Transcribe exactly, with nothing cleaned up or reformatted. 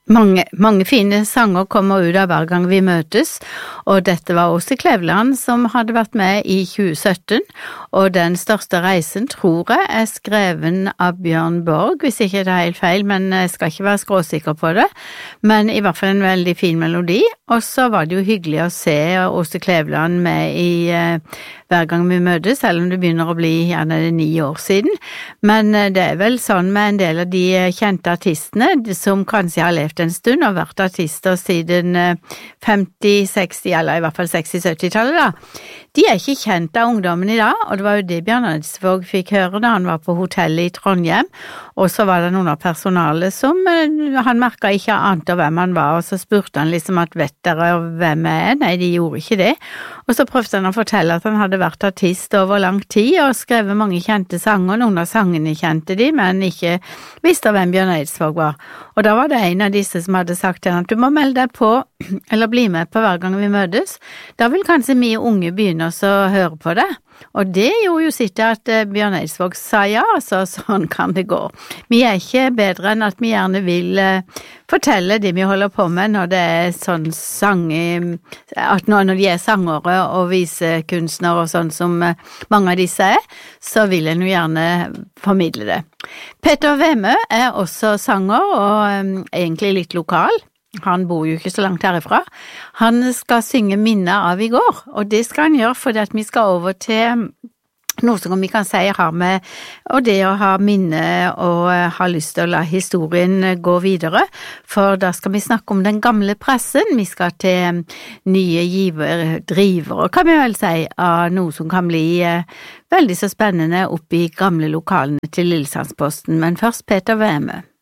Mange, mange fine sanger kommer ut av hver gang vi møtes, og dette var Åse Kleveland som hadde vært med i tjue sytten, og Den største reisen, tror jeg, er skreven av Bjørn Borg, hvis ikke det er helt feil, men jeg skal ikke være skråsikker på det, men i hvert fall en veldig fin melodi, og så var det jo hyggelig å se Åse Kleveland med i eh, hver gang vi møtes, selv om det begynner å bli gjerne ni år siden, men det er vel sånn med en del av de kjente artistene, som kanskje har levd en stund og vært artister siden femti, seksti, eller i hvert fall seksti-sytti-tallet da. De er ikke kjent av ungdommen i dag, og det var jo det Bjørn Eidsvåg fikk høre da han var på hotellet i Trondheim, og så var det noen av personalet som han merket ikke ante hvem han var, og så spurte han liksom at vet dere hvem jeg er? Nei, de gjorde ikke det. Og så prøvde han å fortelle at han hadde vært artist over lang tid og skrevet mange kjente sanger, noen av sangene kjente de, men ikke visste hvem Bjørn Eidsvåg var. Og da var det en av disse som hadde sagt til han at du må melde deg på, eller bli med på hver gang vi møtes. Da vil kanskje vi unge begynne å høre på det. Og det gjorde jo sitt at Bjørn Eidsvåg sa ja, så sånn kan det gå. Vi er ikke bedre enn at vi gjerne vil uh, fortelle det vi holder på med når det er sånn sang, at når, når de er sangere og visekunstnere og sånn som uh, mange av disse er, så vil en jo gjerne formidle det. Petter Wemø er også sanger og um, egentlig litt lokal. Han bor jo ikke så langt herifra. Han skal synge minner av i går, og det skal han gjøre fordi at vi skal over til noe som vi kan si har med, og det å ha minne og ha lyst til å la historien gå videre, for da skal vi snakke om den gamle pressen. Vi skal til nye giver, drivere, kan vi vel si, av noe som kan bli veldig så spennende oppe i gamle lokalene til Lillesandsposten, men først Petter Wemø.